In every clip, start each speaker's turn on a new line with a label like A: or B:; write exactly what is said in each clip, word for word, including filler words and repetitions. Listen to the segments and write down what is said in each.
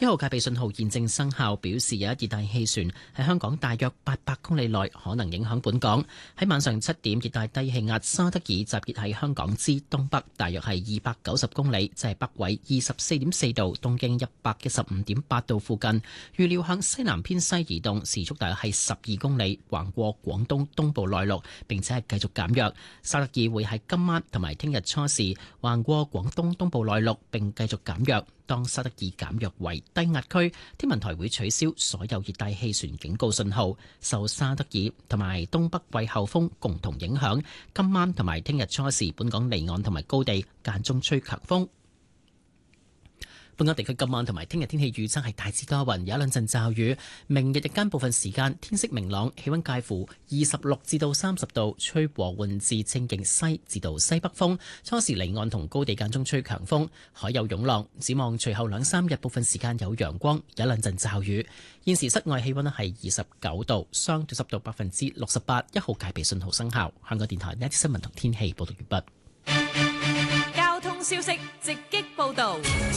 A: 一號戒備信號現正生效，表示有一熱帶氣旋喺香港大約八百公里內可能影響本港。喺晚上七點，熱帶低氣壓沙德爾集結喺香港之東北，大約係二百九十公里，即係北緯二十四點四度，東經一百一十五點八度附近。預料向西南偏西移動，時速大約係十二公里，橫過廣東東部內陸，並且係繼續減弱。沙特爾會喺今晚同埋聽日初時橫過廣東東部內陸，並繼續減弱。當沙特爾減弱為低壓區，天文台會取消所有熱帶氣旋警告信號。受沙特爾同埋東北季候風共同影響，今晚同埋聽日初時，本港離岸同埋高地間中吹強風。本港地區今晚同埋聽日天氣預測係大致多雲，有一兩陣驟雨。明日日間部分時間天色明朗，氣溫介乎二十六至到三十度，吹和緩至清勁西至到西北風。初時離岸同高地間中吹強風，海有湧浪。展望隨後兩三日部分時間有陽光，有一兩陣驟雨。現時室外氣溫係二十九度，相對濕度百分之六十八，一號戒備信號生效。香港電台呢一節新聞同天氣報道完畢。
B: 交通消息直擊報道。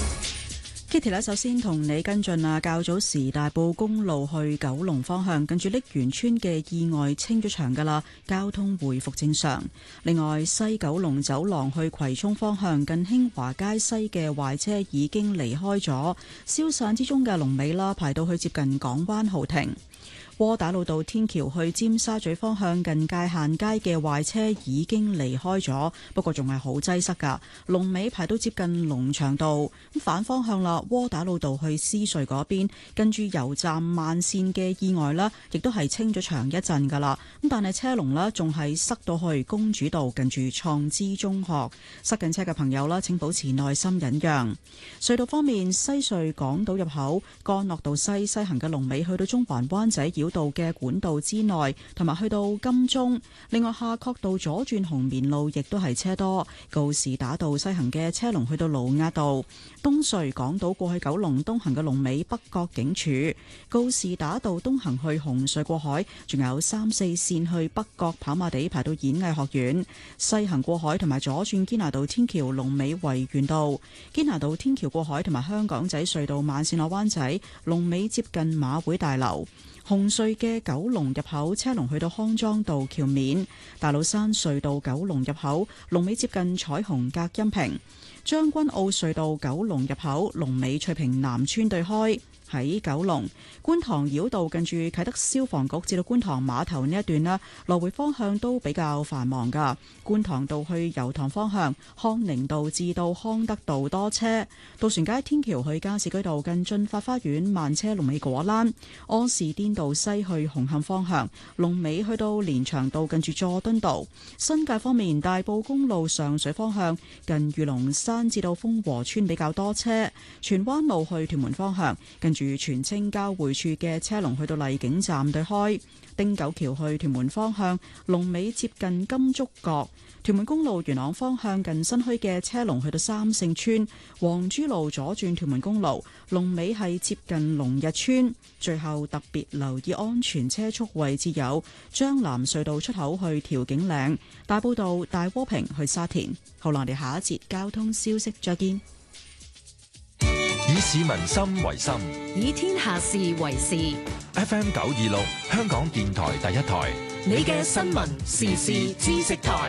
C: Kitty 咧，首先同你跟進啊，較早時大埔公路去九龍方向，近住瀝源村嘅意外清咗場噶啦，交通回復正常。另外，西九龍走廊去葵涌方向，近興華街西嘅壞車已經離開咗，消散之中嘅龍尾啦，排到去接近港灣豪庭。窩打老道天橋去尖沙咀方向，近界限街嘅壞車已經離開咗，不過仲係好擠塞噶，龍尾排到接近龍翔道。咁反方向啦，窩打老道去獅隧嗰邊，跟住油站慢線嘅意外啦，亦都係清咗場一陣噶啦。咁但係車龍啦，仲係塞到去公主道，近住創資中學。塞緊車嘅朋友啦，請保持耐心忍讓。隧道方面，西隧港島入口干諾道西西行嘅龍尾去到中環灣仔繞道嘅管道之內，同埋去到金鐘。另外，夏慤道左轉紅棉路亦都係車多，告士打道西行嘅車龍去到盧押道。東隧港島過去九龍東行嘅龍尾北角警署，告士打道東行去紅隧過海，仲有三四線去北角跑馬地排到演藝學院。西行過海同埋左轉堅拿道天橋龍尾維園道。堅拿道天橋過海同埋香港仔隧道慢線落灣仔龍尾接近馬會大樓。紅隧嘅九龍入口車龍去到康莊道橋面，大老山隧道九龍入口龍尾接近彩虹隔音屏，將軍澳隧道九龍入口龍尾翠屏南村對開。喺九龍觀塘繞道近住啟德消防局至到觀塘碼頭呢一段啦，來回方向都比較繁忙噶。觀塘道去油塘方向，康寧道至到康德道多車。渡船街天橋去加士居道近駿發花園慢車龍尾果欄。柯士甸道西去紅磡方向，龍尾去到連翔道近住佐敦道。新界方面，大埔公路上水方向近御龍山至到豐和村比較多車。荃灣路去屯門方向近住荃青交匯處嘅車龍去到荔景站對開。汀九橋去屯門方向龍尾接近金竹角。屯門公路元朗方向近新墟嘅車龍去到三聖村。黃珠路左轉屯門公路龍尾係接近龍日村。最後特別留意安全車速位置有將南隧道出口去調景嶺、大埔道大窩坪去沙田。好啦，我哋下一節交通消息再見。
D: 以市民心為心，
B: 以天下事為事。
D: F M 九二六，香港電台第一台，
B: 你嘅新聞時事知識台，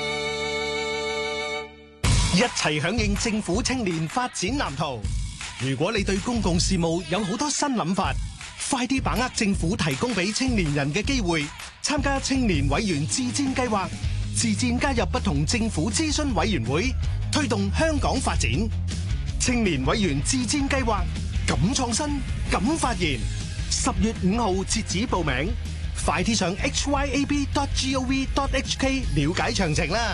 E: 一齊響應政府青年發展藍圖。如果你對公共事務有好多新諗法，快啲把握政府提供俾青年人嘅機會，參加青年委員自薦計劃，自薦加入不同政府諮詢委員會，推動香港發展。青年委員自薦計劃，敢創新，敢發言。十月五號截止報名，快啲上 h y a b dot gov dot h k 了解詳情啦。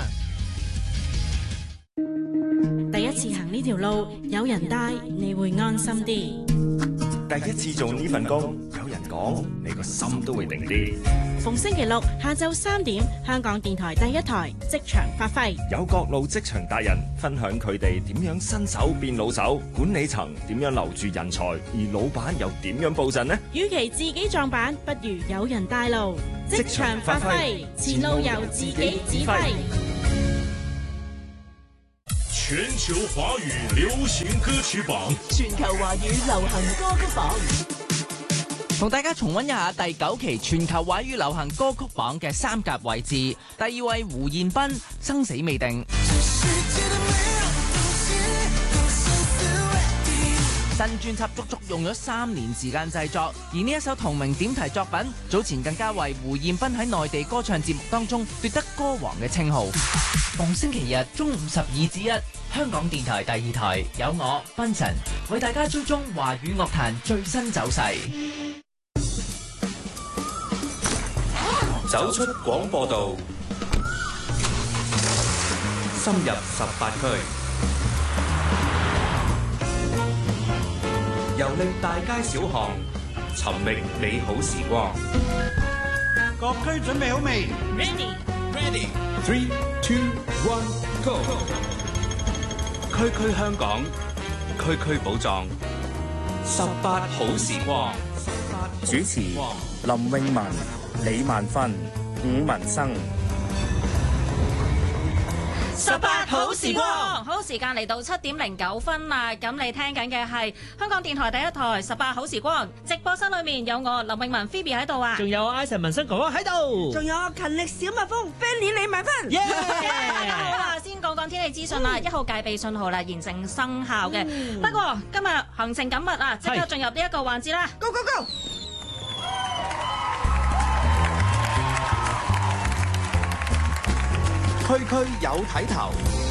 F: 第一次行呢條路，有人帶你會安心啲。
G: 第一次做呢份工，有人講，你個心都會定啲。
F: 逢星期六下晝三點，香港電台第一台職場發揮，
G: 有各路職場達人分享佢哋點樣新手變老手，管理層點樣留住人才，而老闆又點樣布陣呢？
F: 與其自己撞板，不如有人帶路。職場發揮，前路由自己指揮。
H: 全球華語流行歌曲榜，
B: 全球華語流行歌曲榜，
I: 同大家重溫一下第九期全球華語流行歌曲榜嘅三甲位置。第二位胡彥斌，生死未定。新專輯足足用咗三年時間製作，而呢一首同名點題作品，早前更加為胡彥斌喺內地歌唱節目當中奪得歌王嘅稱號。逢星期日中午十二至一，香港電台第二台有我斌晨為大家追蹤華語樂壇最新走勢，
D: 走出廣播道，深入十八區，遊歷大街小巷，尋覓美好時光。
J: 各區準備好未
B: Ready
D: Ready Three Two One Go！ 區區香港，區區寶藏，十八好時光。
K: 主持林詠文、李萬芬、伍文生。
F: 十八好時光，好時間嚟到七點零九分啦。咁你聽緊嘅係香港電台第一台十八好時光，直播室裏面有我林詠文 Phoebe 喺度啊，
L: 仲有 Isan 文生哥哥喺度，
M: 仲有勤力小蜜蜂 Fanny 李萬芬。
F: Yeah! 大家好啦，先講講天氣資訊啦，一號戒備信號啦，現正生效嘅。嗯、不過今日行程緊密啊，即刻進入呢一個環節啦
M: ，Go Go Go！
N: 區區有睇頭，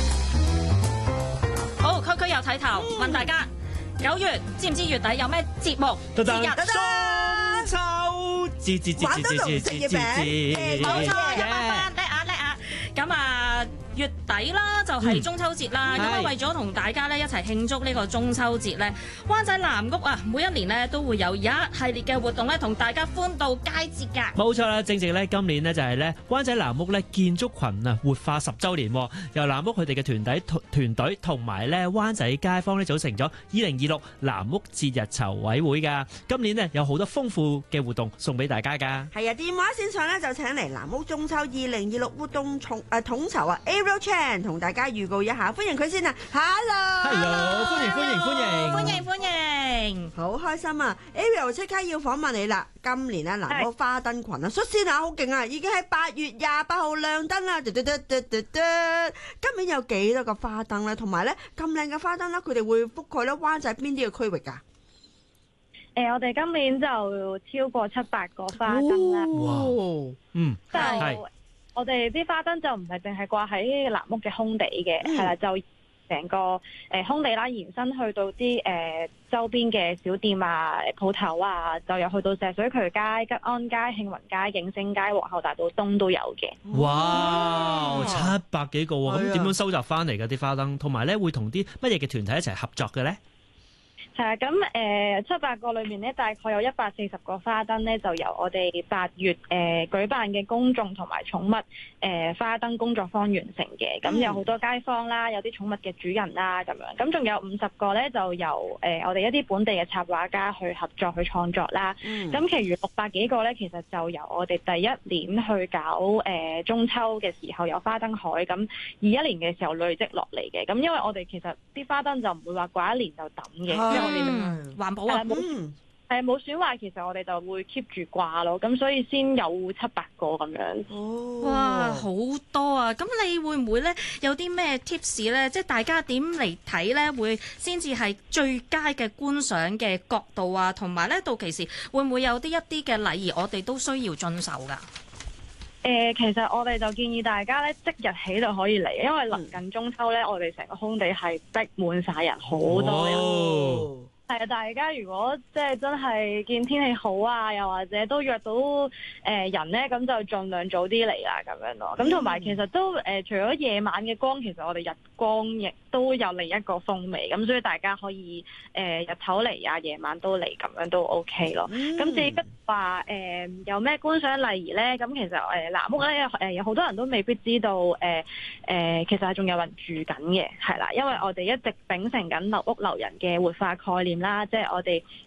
F: 好，區區有睇頭。問大家九月知唔知月底有咩節目？
L: 節日
F: 中
L: 秋節節節節節節節節，
F: 冇錯，一百分，叻啊叻啊！咁啊月底啦就係中秋節啦，咁啊為咗同大家咧一齊慶祝呢個中秋節咧，灣仔南屋啊每一年咧都會有一系列嘅活動咧，同大家歡度佳節㗎。
L: 冇錯啦，正正咧今年呢就係咧灣仔南屋咧建築群啊活化十週年，由南屋佢哋嘅團隊團隊同埋咧灣仔街坊咧組成咗二零二六南屋節日籌委會㗎。今年呢有好多豐富嘅活動送俾大家㗎。
M: 係啊，電話線上咧就請嚟南屋中秋二零二六活動重誒統籌啊 Ariel Chan 同大家預告一下，歡迎佢先啊 ！Hello，Hello，
L: 歡迎歡迎歡迎
F: 歡迎歡迎，
M: 好開心啊 ！Ariel 即刻要訪問你啦！今年咧南屋花燈群啊，率先啊好勁啊，已經喺八月廿八號亮燈啦！今年有幾多個花燈咧？同埋咧咁靚嘅花燈咧，佢哋會覆蓋咧灣仔邊啲嘅區域㗎？誒、
O: 呃，我哋今年就超過七百個花燈啦。
L: 哇！嗯，
O: 就係。我哋啲花燈就唔係淨係掛喺南屋嘅空地嘅，係啦、嗯，就成個誒、呃、空地啦，延伸去到啲誒、呃、周邊嘅小店啊、鋪頭啊，就有去到石水渠街、吉安街、慶雲街、景星街、皇后大道東都有嘅。
L: 哇！七百幾個喎，咁點樣收集翻嚟嘅啲花燈？同埋咧會同啲乜嘢嘅團體一齊合作嘅咧？
O: 係啊，咁誒、呃、七百個裏面咧，大概有一百四十個花燈咧，就由我哋八月誒、呃、舉辦嘅公眾同埋寵物誒、呃、花燈工作坊完成嘅。咁、嗯、有好多街坊啦，有啲寵物嘅主人啦，咁樣。咁仲有五十個咧，就由誒、呃、我哋一啲本地嘅插畫家去合作去創作啦。咁、嗯、其餘六百幾個咧，其實就由我哋第一年去搞誒、呃、中秋嘅時候有花燈海，咁二一年嘅時候累積落嚟嘅。咁因為我哋其實啲花燈就唔會話掛一年就抌嘅。
F: 嗯，環保啊，
O: 冇係冇損壞，其實我哋就會 keep 住掛咯，咁所以先有七百個咁樣。
F: 哦，哇，好多啊！咁你會唔會咧有啲咩 tips 咧？即係大家點嚟睇咧，會先至係最佳嘅觀賞嘅角度啊？同埋咧，到期時會唔會有啲一啲嘅禮儀，我哋都需要遵守㗎？
O: 誒、呃，其實我哋就建議大家咧即日起就可以嚟，因為臨近中秋咧，嗯、我哋成個空地係逼滿晒人，好多人。哦係啊，大家如果即係真係見天氣好啊，又或者都約到誒、呃、人咧，咁就盡量早啲嚟啦，咁樣咯。咁同埋其實都誒、呃，除咗夜晚嘅光，其實我哋日光亦都有另一個風味。咁所以大家可以誒、呃、日頭嚟啊，夜晚都嚟，咁樣都 OK 咯。咁、嗯、至於話誒有咩觀賞禮儀咧，咁其實誒南屋咧誒有好多人都未必知道誒誒、呃呃，其實係仲有人住緊嘅，係啦，因為我哋一直秉承緊留屋留人嘅活化概念啦，即係我哋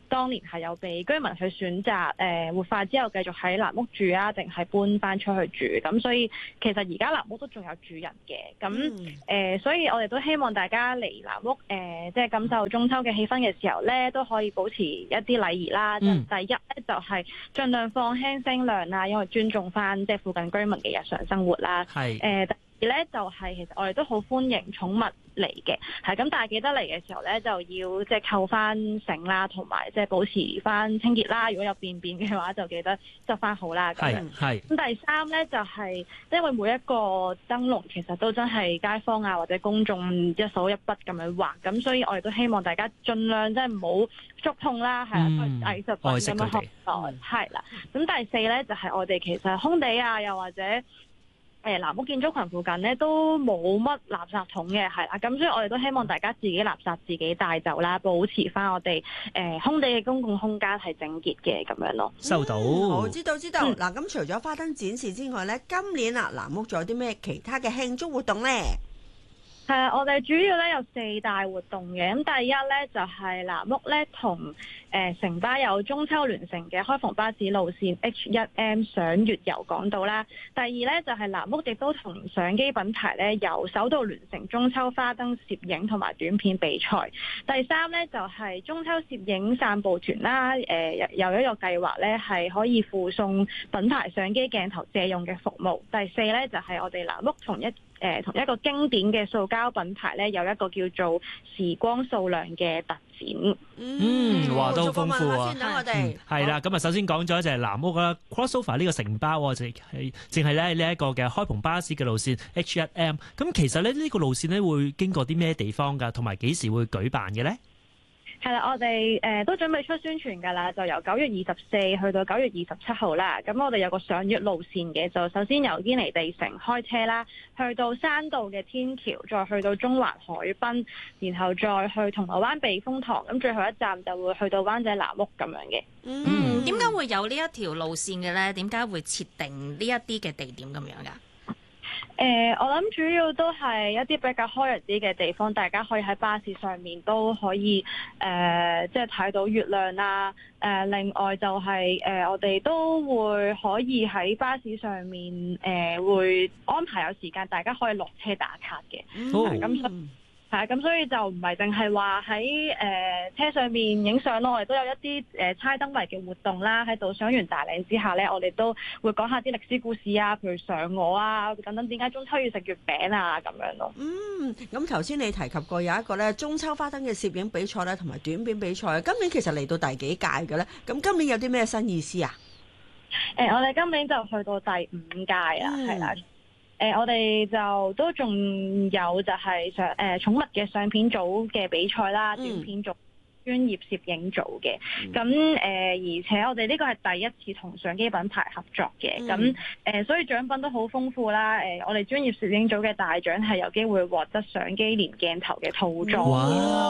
O: 當年係有被居民去選擇誒、呃、活化之後繼續喺藍屋住啊，定係搬翻出去住。咁所以其實而家藍屋都仲有住人嘅。咁誒、呃，所以我哋都希望大家嚟藍屋誒、呃，即係感受中秋嘅氣氛嘅時候咧，都可以保持一啲禮儀啦。嗯、第一咧就係盡量放輕聲量啦，因為尊重翻即係附近居民嘅日常生活啦。係誒。呃而咧就係、是、其實我哋都好歡迎寵物嚟嘅，係咁，但係記得嚟嘅時候咧就要即係扣翻繩啦，同埋即係保持翻清潔啦。如果有便便嘅話，就記得執翻好啦。咁樣係。咁第三咧就係、是，因為每一個燈籠其實都真係街坊啊或者公眾一手一筆咁樣畫，咁所以我哋都希望大家盡量即係唔好觸痛啦，係啦、嗯，藝術品咁樣看待，係啦。咁第四咧就係、是、我哋其實空地啊，又或者。誒藍屋建築群附近咧都冇乜垃圾桶嘅，係啦，咁所以我哋都希望大家自己垃圾自己帶走啦，保持翻我哋誒、呃、空地嘅公共空間係整潔嘅咁樣咯。
M: 收到，嗯、好知道知道。嗱、嗯，咁除咗花燈展示之外咧，今年啊藍屋仲有啲咩其他嘅慶祝活動咧？
O: 係啊，我哋主要咧有四大活動嘅。咁第一咧就係、是、藍屋咧同誒城巴有中秋聯乘嘅開篷巴士路線 H 一 M 賞月遊港島啦。第二咧就係、是、藍屋亦都同相機品牌咧有首度聯乘中秋花燈攝影同埋短片比賽。第三咧就係、是、中秋攝影散步團啦。誒、呃、有一個計劃咧係可以附送品牌相機鏡頭借用嘅服務。第四咧就係、是、我哋藍屋同一誒、呃、同一個經典嘅塑膠品牌咧，有一個叫做時光數量嘅特展。
L: 嗯，話都好豐富啊！
M: 先等我哋
L: 係啦，咁啊、嗯，首先講咗就係藍屋啦 ，crossover 呢個城巴喎，就係淨係咧呢一個嘅開篷巴士嘅路線 H 一 M。咁其實咧呢個路線咧會經過啲咩地方㗎？同埋幾時會舉辦嘅咧？
O: 係啦，我哋誒、呃、都準備出宣傳㗎啦，就由九月二十四去到九月二十七號啦。咁我哋有個賞月路線嘅，就首先由堅尼地城開車啦，去到山道嘅天橋，再去到中環海濱，然後再去銅鑼灣避風塘，咁最後一站就會去到灣仔藍屋咁樣嘅。
F: 嗯，點解會有呢一條路線嘅咧？點解會設定呢一啲嘅地點咁樣㗎？
O: 誒、呃，我諗主要都係一啲比較開揚啲嘅地方，大家可以喺巴士上面都可以誒、呃，即係睇到月亮啦。誒、呃，另外就係、是、誒、呃，我哋都會可以喺巴士上面誒、呃，會安排有時間，大家可以落車打卡嘅。咁、嗯。係啊，咁所以就唔係淨係話喺誒車上面影相咯，我哋都有一啲誒猜燈謎嘅活動啦，喺度賞完大嶺之下咧，我哋都會講下啲歷史故事啊，譬如嫦娥啊等等，點解中秋要食月餅啊咁樣咯。
M: 嗯，咁頭先你提及過有一個咧中秋花燈嘅攝影比賽咧，同埋短片比賽，今年其實嚟到第幾屆嘅咧？咁今年有啲咩新意思啊？
O: 誒、呃，我哋今年就去到第五屆啦，係啦、嗯。誒、呃，我哋就都仲有就係上誒寵物嘅相片組嘅比賽啦，嗯、短片組、專業攝影組嘅。咁、嗯、誒、呃，而且我哋呢個係第一次同相機品牌合作嘅。咁誒、嗯呃，所以獎品都好豐富啦。誒、呃，我哋專業攝影組嘅大獎係有機會獲得相機連鏡頭嘅套裝。
F: 哇！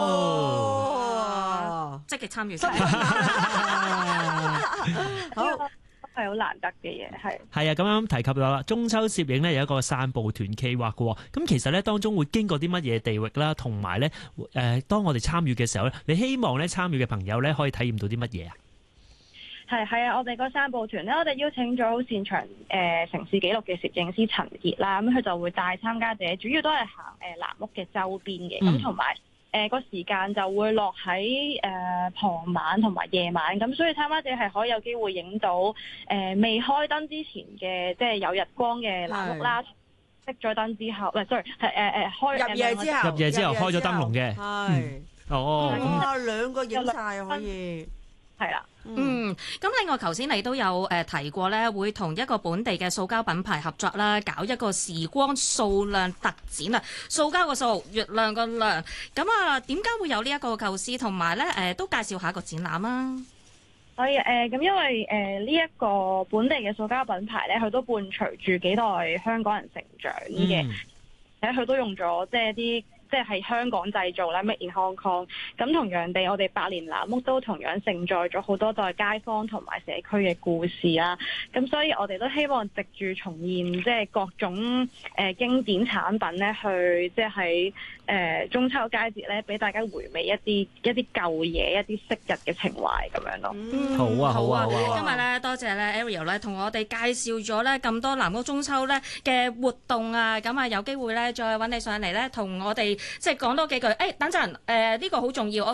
F: 哇積極參與晒。
O: 好。係好難得嘅嘢，係
L: 係啊！咁啱提及到啦，中秋攝影咧有一個散步團企劃嘅，咁其實咧當中會經過啲乜嘢地域啦，同埋咧誒，當我哋參與嘅時候咧，你希望咧參與嘅朋友咧可以體驗到啲乜嘢啊？
O: 係係啊！我哋個散步團咧，我哋邀請咗好擅長誒、呃、城市紀錄嘅攝影師陳傑啦，咁佢就會帶參加者，主要都係行誒藍屋嘅周邊嘅，咁同埋。誒個、呃、時間就會落喺誒、呃、傍晚同埋夜晚，咁所以參加者係可以有機會影到誒、呃、未開燈之前嘅，即係有日光嘅藍屋啦。熄咗燈之後，唔係 sorry 係誒誒開
M: 入夜之後，
L: 入夜之後開咗燈籠嘅。係、嗯、哦，
M: 咁啊兩個影晒可以。
O: 係啦，
F: 嗯，咁另外頭先你都有誒提過咧，會同一個本地嘅塑膠品牌合作啦，搞一個時光數量特展啊，塑膠個數，月亮個亮，咁啊點解會有呢一個構思，同埋咧誒都介紹下個展覽啊。
O: 可以誒，咁、呃、因為誒呢一個本地嘅塑膠品牌咧，佢都伴隨住幾代香港人成長嘅，誒佢、嗯、都用咗即係啲。即係係香港製造啦 ，Made in Hong Kong。咁同樣地，我哋百年藍屋都同樣承載咗好多代街坊同埋社區嘅故事啦。咁所以我哋都希望藉住重現即係各種誒、呃、經典產品咧，去即係喺誒中秋佳節咧，俾大家回味一啲一啲舊嘢，一啲昔日嘅情懷咁樣咯。
F: 嗯，
L: 好啊，好啊，好啊！
F: 今日咧多謝咧 Ariel 咧，同我哋介紹咗咧咁多藍屋中秋咧嘅活動啊，咁啊有機會咧再揾你上嚟咧，同我哋即係講多幾句。誒、欸，等陣誒呢個好重要，我